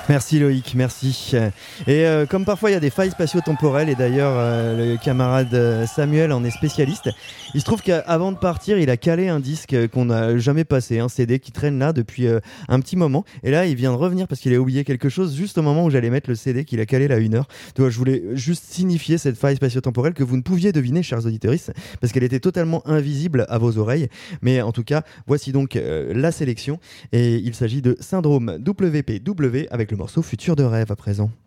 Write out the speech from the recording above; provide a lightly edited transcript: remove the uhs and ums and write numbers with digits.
Merci Loïc, merci. Et comme parfois il y a des failles spatio-temporelles, et d'ailleurs le camarade Samuel en est spécialiste, il se trouve qu'avant de partir, il a calé un disque qu'on n'a jamais passé, un CD qui traîne là depuis un petit moment. Et là, il vient de revenir parce qu'il a oublié quelque chose juste au moment où j'allais mettre le CD qu'il a calé là à 1 heure. Donc, je voulais juste signifier cette faille spatio-temporelle que vous ne pouviez deviner, chers auditeurs, parce qu'elle était totalement invisible à vos oreilles. Mais en tout cas, voici donc la sélection. Et il s'agit de Syndrome WPW avec le morceau Futur de rêve à présent.